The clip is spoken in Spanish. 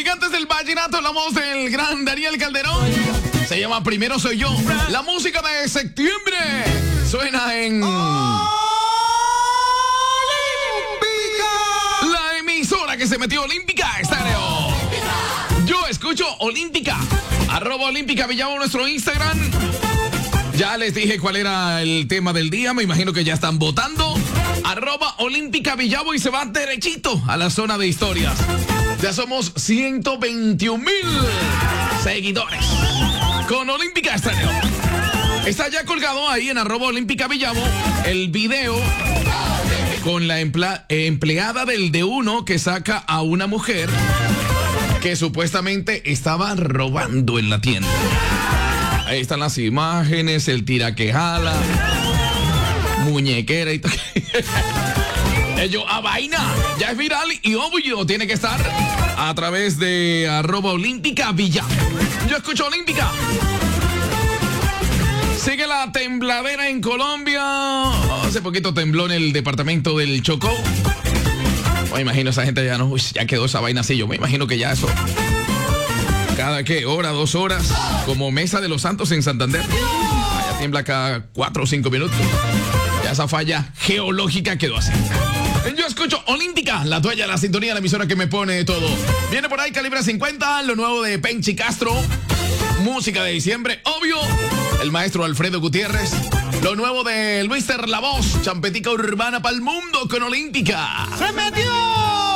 Gigantes del Vallenato, la voz del gran Daniel Calderón. Se llama Primero Soy Yo. La música de septiembre suena en... La emisora que se metió, Olímpica Estéreo. Yo escucho Olímpica. @Olímpica Villavo, nuestro Instagram. Ya les dije cuál era el tema del día. Me imagino que ya están votando. @Olímpica Villavo y se va derechito a la zona de historias. Ya somos 121,000 seguidores con Olímpica Estéreo. Está ya colgado ahí en @Olímpica Villavo el video con la empleada del D1 que saca a una mujer que supuestamente estaba robando en la tienda. Ahí están las imágenes, el tira que jala, muñequera y todo. Ello a vaina, ya es viral y obvio tiene que estar a través de @Olímpica Villa. Yo escucho Olímpica. Sigue la tembladera en Colombia. Hace poquito tembló en el departamento del Chocó. Me imagino esa gente ya no, ya quedó esa vaina así. Yo me imagino que ya eso. Cada hora, 2 horas, como Mesa de los Santos en Santander. Allá tiembla cada 4 o 5 minutos. Ya esa falla geológica quedó así. Yo escucho Olímpica, la tuya, la sintonía, la emisora que me pone todo. Viene por ahí Calibre 50, lo nuevo de Penchi Castro. Música de diciembre, obvio. El maestro Alfredo Gutiérrez. Lo nuevo de Luis La Voz, champetica urbana para el mundo con Olímpica. ¡Se metió!